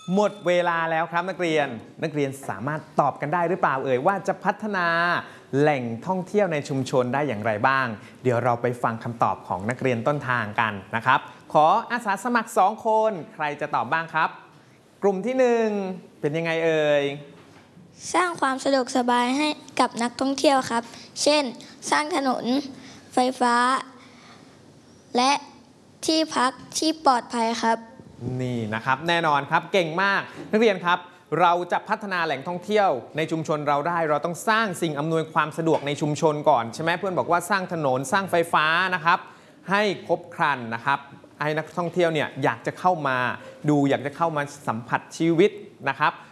หมดเวลาแล้วครับนักเรียนสามารถตอบกันได้หรือเปล่าว่าจะพัฒนาแหล่งท่องเที่ยวในชุมชนได้อย่างไรบ้างเดี๋ยวเราไปฟังคำตอบของนักเรียนต้นทางกันนะครับขออาสาสมัคร2คนใครจะตอบบ้างครับกลุ่มที่1เป็นยังไงเอ่ยสร้างความสะดวกสบายให้กับนักท่องเที่ยวครับเช่นสร้างถนนไฟฟ้าและที่พักที่ปลอดภัยครับนี่นะครับแน่นอนครับเก่งมากนักเรียนครับเราจะพัฒนาแหล่งท่องเที่ยวในชุมชนเราได้เราต้องสร้างสิ่งอำนวยความสะดวกในชุมชนก่อนใช่ไหมเพื่อนบอกว่าสร้างถนนสร้างไฟฟ้านะครับให้ครบครันนะครับให้นักท่องเที่ยวเนี่ยอยากจะเข้ามาดูอยากจะเข้ามาสัมผัสชีวิตนะครับ